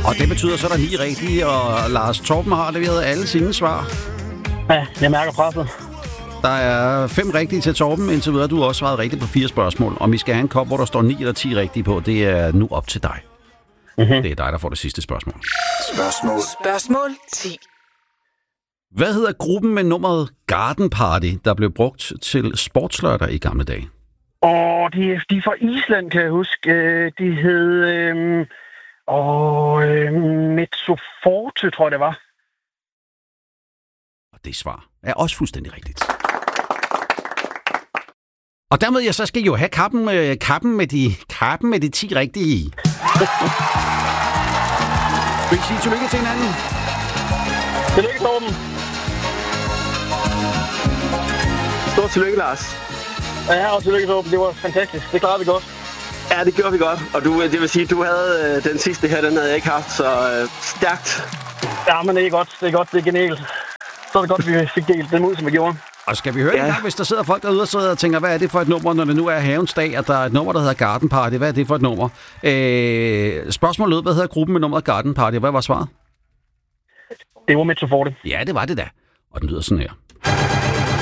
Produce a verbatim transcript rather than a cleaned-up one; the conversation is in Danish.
Og det betyder så, at der er ni rigtige, og Lars Torben har leveret alle sine svar. Ja, jeg mærker presset. Der er fem rigtige til Torben, indtil videre. Du har også svaret rigtigt på fire spørgsmål. Om vi skal have en kop, hvor der står ni eller ti rigtige på, det er nu op til dig. Mm-hmm. Det er dig, der får det sidste spørgsmål. Spørgsmål. Spørgsmål ti. Hvad hedder gruppen med nummeret Garden Party, der blev brugt til sportslørdag i gamle dage? Åh, de, de er fra Island, kan jeg huske. De hed... Øh, åh, øh, Metsoforte, tror jeg, det var. Og det svar er også fuldstændig rigtigt. Og dermed, ja, så skal I jo have kappen, øh, kappen, med de, kappen med de ti rigtige. Vil I sige tillykke til hinanden? Tillykke, Torben. Stort tillykke, Lars. Ja, og tillykke, Torben. Det var fantastisk. Det klarede vi godt. Ja, det gjorde vi godt. Og du, det vil sige, du havde øh, den sidste her, den havde jeg ikke haft, så øh, stærkt. Ja, men det er godt. Det er godt. Det er genialt. Så er det godt, vi fik delt den ud, som vi gjorde. Og skal vi høre ja. en gang, hvis der sidder folk derude og sidder og tænker, hvad er det for et nummer, når det nu er havens dag, at der er et nummer, der hedder Garden Party. Hvad er det for et nummer? Øh, spørgsmålet lød, hvad hedder gruppen med nummeret Garden Party? Hvad var svaret? Det var Metsoforte. Ja, det var det da. Og den lyder sådan her.